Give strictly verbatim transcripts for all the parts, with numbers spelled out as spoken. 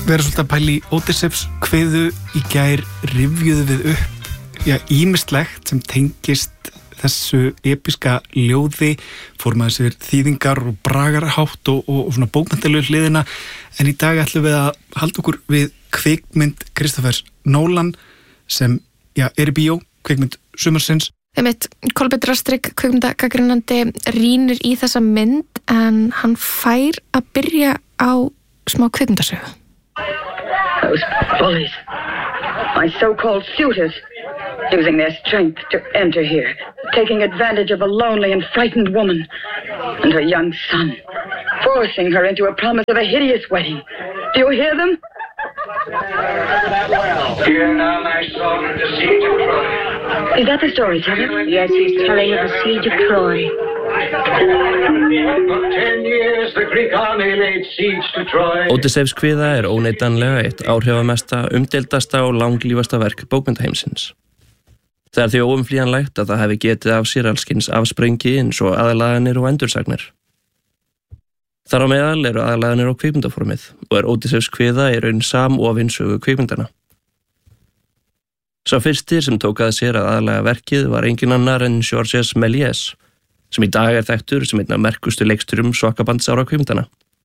vera svolítið að pæla í Ódysseifs kviðu í gær rifjuðu við upp já, ýmislegt sem tengist þessu episka ljóði, fórum að þessi þýðingar og bragarhátt og, og, og svona bókmenntalegu hliðina, en í dag ætlum við að halda okkur við kvikmynd Christophers Nolan sem já, er í bíó, kvikmynd sumarsins. Einmitt, Kolbeinn Rastrik, kvikmyndagagrínandi, rýnir í þessa mynd en hann fær að byrja á smá kvikmyndasögu. Those bullies, my so-called suitors, using their strength to enter here, taking advantage of a lonely and frightened woman and her young son, forcing her into a promise of a hideous wedding. Do you hear them? Hear now my son of the siege of Troy. Is that the story, Teddy? Yes, he's telling of the siege of Troy. For ten years the Greek army laid siege to Troy. Ódysseifs kviða er óneitanlega eitt áhrifamesta, umdeildasta og langlífasta verk bókmyndaheimsins. Það er því óumflýjanlegt að það hefði getið af sér allskins afsprengi eins og aðlaganir og endursagnir. Þar á meðal eru aðlaganir á kvikmyndaformið og er Ódysseifs kviða í raun samofin sögu kvikmyndana. Sá fyrsti sem tók að sér að aðlaga verkið var engin annar en Georges Méliès, sem í dag er þekktur sem einn af merkustu leiksturum svakabandsára kvikmyndana.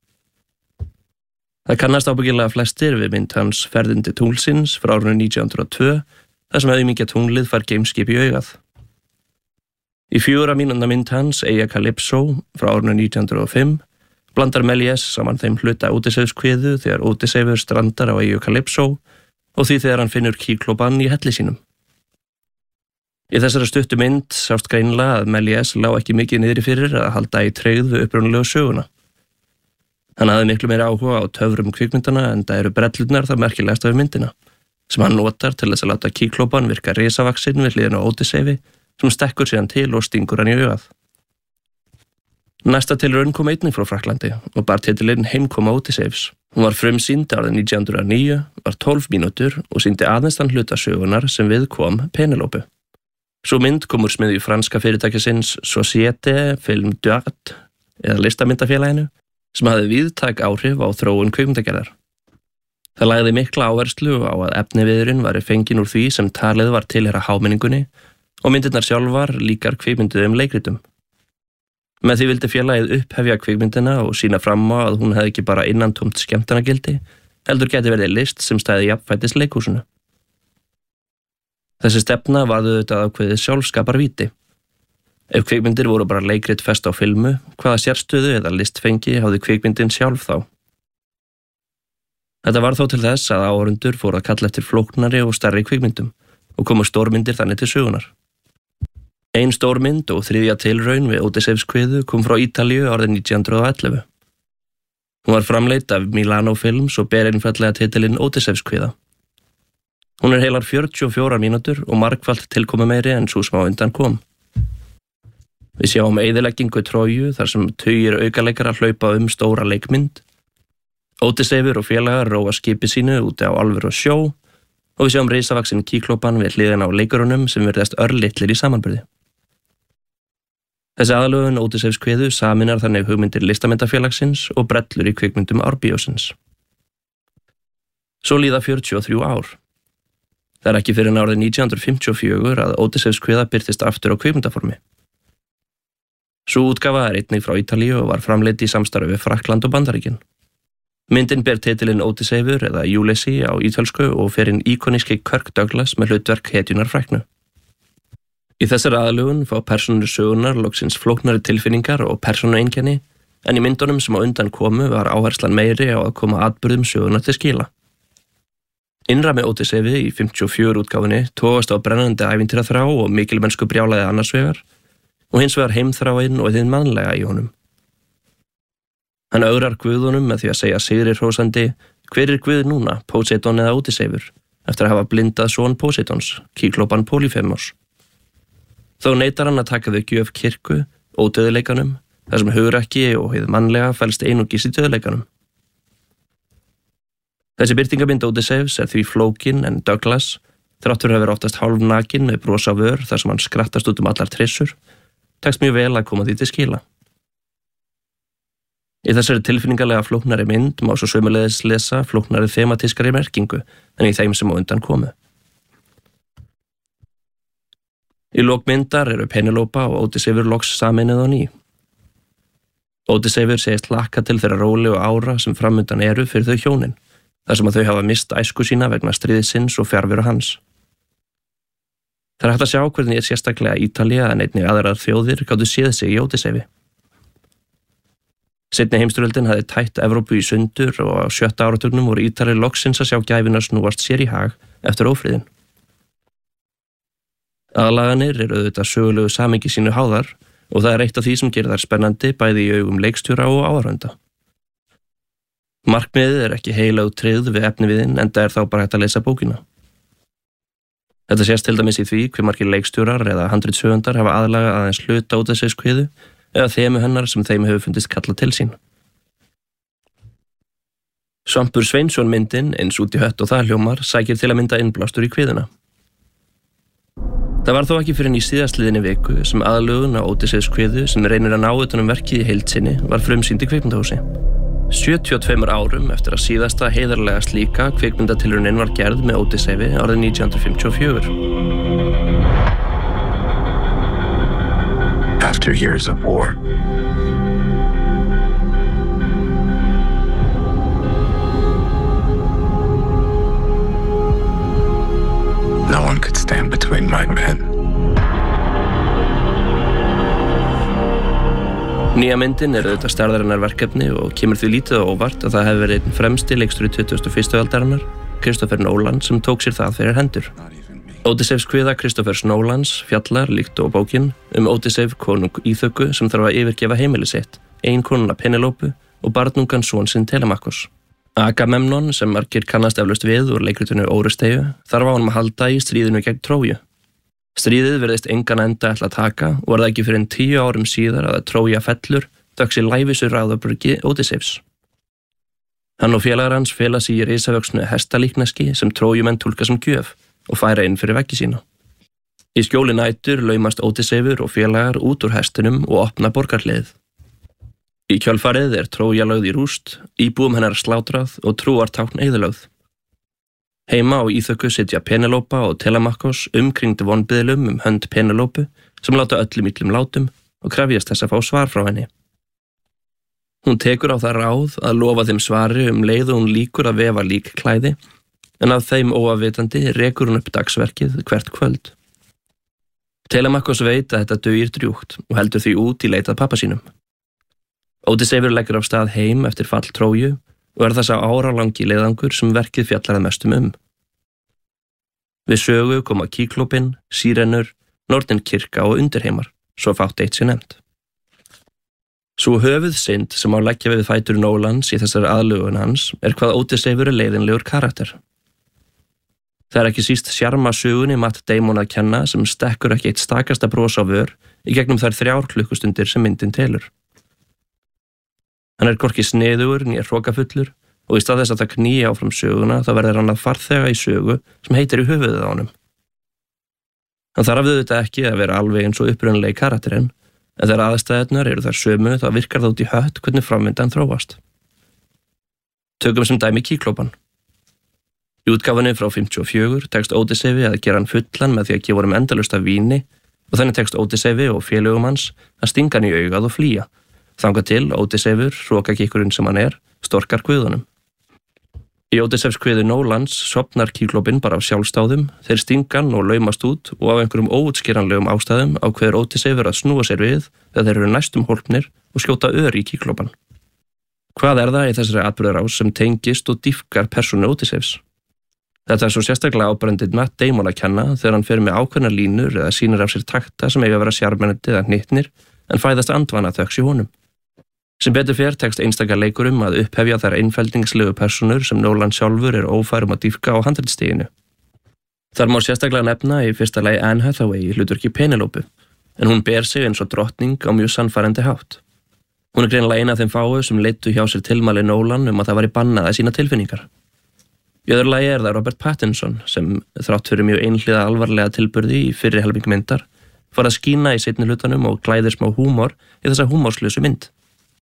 Það kannast ábyggilega flestir við mynd hans Ferðin til tunglsins frá árinu nítján hundruð og tvö, þar sem auðmingja tunglið fær geimskip í augað. Í fjögurra mínútna mynd hans Eyja Calypso frá árinu nítján hundruð og fimm blandar Méliès saman þeim hluta Ódysseifs kviðu þegar Ódysseifur strandar á Eyju Calypso og því þegar hann finnur Kýklópann í helli sínum. Í þessari stuttu mynd sást greinilega að Méliès lá ekki mikið niðri fyrir að halda í tregð við upprunalegu söguna. Hann hafði miklu meira áhuga á töfrum kvikmyndana en það eru brellurnar það merkilegasta við myndina, sem hann notar til þess að láta Kýklópann virka risavaxinn við hliðina á Ódysseifi sem stekkur síðan til og stingur hann í augað. Næsta tilraun kom einnig frá Frakklandi og bar titilinn Heimkoma Ódysseifs. Hún var frumsýnd árið nítján hundruð og níu, var tólf mínútur og sýndi aðeins þann hluta sögunar sem við kom Penelope. Svo mynd kom úr smiðju franska fyrirtækisins Société Film d'Art eða listamyndafélaginu sem hafði víðtæk áhrif á þróun kvikmyndagerðar. Það lagði mikla áherslu á að efniviðurinn væri fengin úr því sem talið var tilheyra hámenningunni og myndirnar sjálfar líkar kvikmynduðum leikritum. Með því vildi félagið upphefja kvikmyndina og sína fram á að hún hefði ekki bara innantómt skemmtanagildi, heldur gæti verið list sem stæði jafnfætis leikhúsinu. Þessi stefna varðu auðvitað ákveðið sjálfskaparvíti. Ef kvikmyndir voru bara leikrit fest á filmu, hvaða sérstöðu eða listfengi hafði kvikmyndin sjálf þá? Þetta var þó til þess að áhorfendur fóru að kalla eftir flóknari og stærri kvikmyndum og komu stórmyndir þannig til sögunar. Ein stórmynd og þriðja tilraun við Ódysseifs kviðu kom frá Ítalíu árið nítján hundruð og ellefu. Hún var framleidd af Milano Films og ber einfaldlega titilinn Ódysseifs kviða. Hún er heilar fjörutíu og fjórar mínútur og margfalt tilkomu meiri en svo sem á undan kom. Við sjáum eyðileggingu Tróju þar sem tugir aukaleikara hlaupa um stóra leikmynd. Ódysseifur og félagar róa skipi sínu úti á alvöru og sjó og við sjáum risavaxinn Kýklópann við hliðina á leikurunum sem virðast örlitlir í samanburði. Þessi aðlögun Ódysseifs kviðu saminar þannig hugmyndir listamyndafélagsins og brellur í kvikmyndum árbíósins. Svo líða fjörutíu og þrjú ár. Það er ekki fyrir en árið nítján hundruð fimmtíu og fjögur að Ódysseifs kviða birtist aftur á kvikmyndaformi. Sú útgáfa er einnig frá Ítalíu og var framleidd í samstarfi við Frakkland og Bandaríkin. Myndin ber titilinn Ódysseifur eða Ulysses á ítölsku og fer inn íkoníski Kirk Douglas með hlutverk hetjunar fræknu. Í þessari aðlögun fá persónur sögunar loksins flóknari tilfinningar og persónueinkenni, en í myndunum sem á undan komu var áherslan meiri á að koma atburðum sögunar til skila. Innra með Ódysseifi í fimmtíu og fjögur útgáfunni tógast á brennandi ævintýraþrá og mikilmennsku brjálæði annars vegar og hins vegar heimþráin og þinn mannlega í honum. Hann ögrar guðunum með því að segja sigri hrósandi, hver er guð núna, Poseidon eða Ódysseifur, eftir að hafa blindað son Poseidons, Kýklópann Polyphemos. Þó neitar hann að taka þau gjöf kirkju, ódauðleikanum, þar sem hugrekki og hið mannlega fælst einungis í dauðleikanum. Þessi birtingamynd Ódysseifs er því flókin en Douglas, þráttur að vera oftast hálfnakin með bros á vör þar sem hann skrattast út um allar trissur, tekst mjög vel að koma því til skila. Í þessari tilfinningalega flóknari mynd má svo sömuleiðis lesa flóknari þematískari merkingu en í þeim sem á undan komu. Í lok myndar eru Penelope og Ódysseifur loks sameinuð á ný. Ódysseifur segist hlakka til þeirra rólegu ára sem framundan eru fyrir þau hjónin, þar sem að þau hafa mist æsku sína vegna stríðsins og fjarveru hans. Það er hægt að sjá hvernig ég sérstaklega Ítalía en einnig aðrar þjóðir gátu séð sig í Ódysseifi. Seinni heimsstyrjöldin hafði tætt Evrópu í sundur og á sjötta áratugnum voru Ítalir loksins að sjá gæfina snúast sér í hag eftir ófriðin. Aðlaganir eru auðvitað sögulegu samhengi sínu háðar og það er eitt af því sem gerir þær spennandi bæði í augum leikstjóra og áhorfenda. Markmiðið er ekki heilög tryggð við efniviðinn enda er þá bara hægt að lesa bókina. Þetta sést til dæmis í því hve margir leikstjórar eða handritshöfundar hafa aðlagað aðeins hluta Ódysseifskviðu eða þemu hennar sem þeim hefur fundist kalla til sín. Svampur Sveinsson myndin, eins út í hött og það hljómar, sækir til að mynda innblástur í kviðuna. Það var þó ekki fyrir en í síðastliðinni viku sem aðlögun á Ódysseifskviðu sem reynir að ná utan um verkið í heild sinni var frumsýnd í kvikmyndahúsi. sjötíu og tveimur árum eftir að síðasta heiðarlega slíka kvikmyndatilraunin var gerð með Ódysseifi árið nítján hundruð fimmtíu og fjögur. After years of war, no one could stand between my men. Nýja myndin er auðvitað stærðarinnar verkefni og kemur því lítið á óvart að það hefur verið einn fremsti leikstjóri tuttugasta og fyrstu aldarinnar, Christopher Nolan, sem tók sér það fyrir hendur. Ódysseifskviða Christopher Nolans fjallar, líkt og bókin, um Ódysseif konung Íþöku sem þarf að yfirgefa heimili sitt, eiginkonuna Penelope og barnungan son sinn Telemakos. Agamemnon, sem margir kannast eflaust við úr leikritinu Órusteigu, þarf á honum að halda í stríðinu gegn Tróju. Stríðið virðist engan enda ætla að taka og var það ekki fyrir en tíu árum síðar að Trója fellur döggs í lævísu ráðaburgi Ódysseifs. Hann og félagar hans fela sig í risavöxnu hestalíkneski sem Trójumenn túlka sem gjöf og færa inn fyrir veggi sína. Í skjóli nætur laumast Ódysseifur og félagar út úr hestinum og opna borgarhliðið. Í kjölfarið er Trója lögð í rúst, íbúum hennar slátrað og trúartákn eyðilögð. Heima á Íþöku sitja Penelope og Telemakos umkringd vonbiðlum um hönd Penelope sem láta öllum illum látum og krefjast þess að fá svar frá henni. Hún tekur á það ráð að lofa þeim svari um leið og hún líkur að vefa líkklæði en af þeim óafvitandi rekur hún upp dagsverkið hvert kvöld. Telemakos veit að þetta dugir drjúgt og heldur því út í leit að pappa sínum. Ódysseifur leggur af stað heim eftir fall Tróju og er þessa áralangi leiðangur sem verkið fjallar að mestum um. Við sögu koma Kíklópin, Sírenur, Norðinkirkja og Undirheimar, svo fátt eitt sé nefnt. Sú höfuðsynd sem á leggja við fætur Nolans í þessari aðlögun hans er hvað Ódysseifur er leiðinlegur karakter. Það er ekki síst sjarma sögunni Matt Damon að kenna sem stekkur ekki eitt stakasta bros á vör í gegnum þær þrjár klukkustundir sem myndin telur. Hann er hvorki sniðugur né hrokafullur og í stað þess að það knýja áfram söguna þá verður hann að farþega í sögu sem heitir í höfuðið á honum. Hann þarf auðvitað ekki að vera alveg eins og upprunalegi karakterinn en þegar aðstæðurnar eru þar sömu þá virkar það út í hött hvernig framvindan þróast. Tökum sem dæmi Kíklópan. Í útgáfunni frá fimmtíu og fjögur tekst Ódysseifi að gera hann fullan með því að gefa honum endalaust af víni og þannig tekst Ódysseifur og félögum hans að stinga hann í augað og flýja. Þangað til Ódysseifur, hrókakikkurinn sem hann er, storkar guðunum. Í Ódysseifskviðu Nolans sofnar Kíklópin bara af sjálfstáðum, þeir stingan og laumast út og á einhverjum óútskýranlegum ástæðum ákveður Ódysseifur að snúa sér við þegar þeir eru næstum hólpnir og skjóta ör í Kíklópan. Hvað er það í þessari atburðarás sem tengist og dýpkar persónu Ódysseifs? Þetta er svo sérstaklega áberandi Matt Damon að kenna þegar hann fer með ákveðnar línur eða sýnir af sér takta sem eiga að vera sjarmerandi eða hnyttnir en fæðast andvana þöggs í honum. Sem betur fer tekst einstaka leikurum að upphefja þær einfeldingslegu persónur sem Nolan sjálfur er ófærum að dýpka á handritsstiginu. Þar má sérstaklega nefna í fyrsta lagi Anne Hathaway í hlutverki Penelope, en hún ber sig eins og drottning á mjög sannfærandi hátt. Hún er greinilega eina af þeim fáu sem leiddu hjá sér tilmæli Nolan um að það væri bannað að sína tilfinningar. Í öðru lagi er það Robert Pattinson sem, þrátt fyrir mjög einhliða alvarlega tilburði í fyrri helming myndar, fór að skína í seinni hlutanum og klæðir smá húmor í þessa húmorslösu mynd.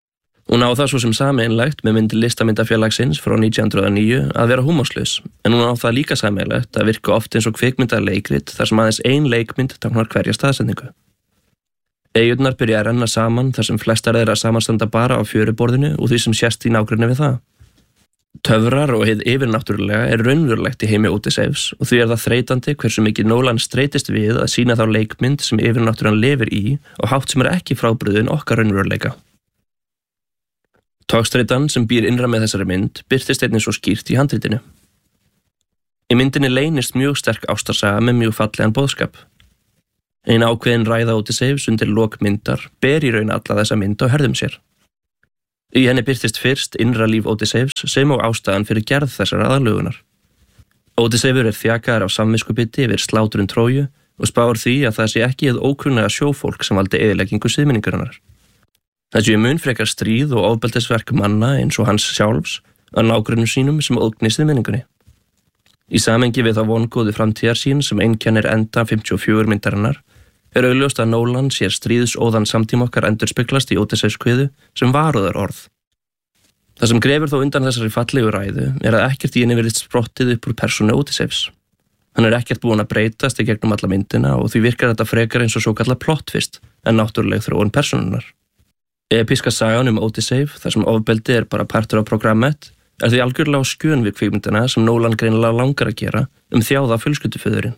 Hún á það svo sem sameiginlegt með myndi listamyndafélagsins frá nítján hundruð og níu að vera húmorslaus, en hún á það líka sameiginlegt að virka oft eins og kvikmyndaleikrit þar sem aðeins ein leikmynd táknar hverja staðsetningu. Eyjurnar byrja að renna saman þar sem flestar þeirra samanstanda bara á fjöruborðinu og því sem sést í nágrenni við það. Töfrar og hið yfirnáttúrulega er raunverulegt í heimi Ódysseifs og því er það þreytandi hversu mikið Nolan streitist við að sýna þá leikmynd sem yfirnáttúran lifir í og hátt sem er ekki frábrugðin okkar raunveruleika. Togstreitan sem býr innra með þessari mynd birtist einnig svo skýrt í handritinu. Í myndinni leynist mjög sterk ástarsaga með mjög fallegan boðskap. Ein ákveðin ræða Ódysseifs undir lok myndar ber í raun alla þessa mynd á herðum sér. Í henni birtist fyrst innra líf Ódysseifs sem og ástæðan fyrir gerð þessar aðalögunar. Ódysseifur er þjakaður af samviskubiti yfir slátrun Tróju og spáir því að það sé ekki hið ókunnuga sjófólk sem valdi eyðileggingu siðmenningarinnar. Það sé mun frekar stríð og ofbeldisverk manna eins og hans sjálfs að nágrunum sínum sem ógni siðmenningunni. Í samhengi við þá vongóðu framtíðarsýn sem einkennir enda fimmtíu og fjögur myndarinnar er augljóst að Nolan sér stríðsóðan samtíma okkar endurspeglast í Ódysseifskviðu sem varúðar orð. Það sem grefur þó undan þessari fallegu ræðu er að ekkert í henni virðist sprottið upp úr persónu Ódysseifs. Hann er ekkert búinn að breytast í gegnum alla myndina og því virkar þetta frekar eins og svo kallað plottfist en náttúruleg þróun persónunnar. Episka sagan um Ódysseif, þar sem ofbeldi er bara partur af programmet, er því algjörlega á skjön við kvikmyndina sem Nolan greinilega langar að gera um þjáða fjölskylduföðurinn.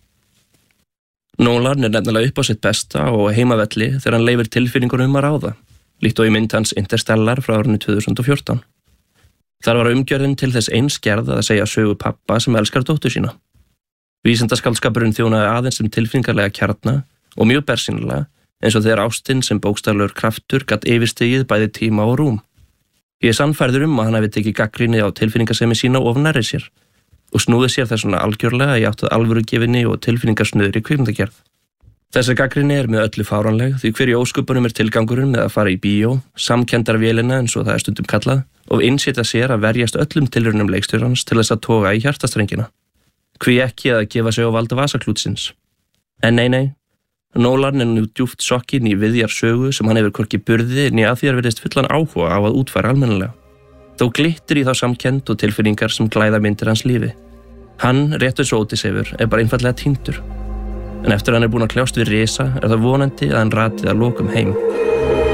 Nolan er nefnilega upp á sitt besta og heimavelli þegar hann leifir tilfinningunum um að ráða, líkt og í mynd hans Interstellar frá árinu tvö þúsund og fjórtán. Þar var umgjörðin til þess eins gerð að segja sögu pappa sem elskar dóttur sína. Vísindaskaldskapurinn þjónaði aðeins sem tilfinningarlega kjarna og mjög bersýnilega eins og þegar ástin sem bókstaflegur kraftur gat yfirstigið bæði tíma og rúm. Ég er sannfærður um að hann hafi tekið gagnrýni á tilfinningasemi sína of nærri sér og snúði sér þessuna algjörlega í átt að alvörugefinni og tilfinningarsnöðri kvikmyndagerð. Þessi gagnrýni er með öllu fáránleg því hver í ósköpunum er tilgangurinn með að fara í bíó, samkenndarvélina eins og það er stundum kallað, og innsetja sér að verjast öllum tilraunum leikstjórans til þess að toga í hjartastrengina. Hví ekki að gefa sig á valda vasaklútsins. En nei, nei, Nolan er nú djúpt sokkinn í viðjar sögu sem hann hefur hvorki burði né að því er virðist fullan áhuga á að útfæra almennilega. Þó glittir í þá samkennd og tilfinningar sem glæða myndir hans lífi. Hann, rétt eins og Ódysseifur, er bara einfaldlega týndur. En eftir að hann er búinn að kljást við risa er það vonandi að hann ratið að lokum heim.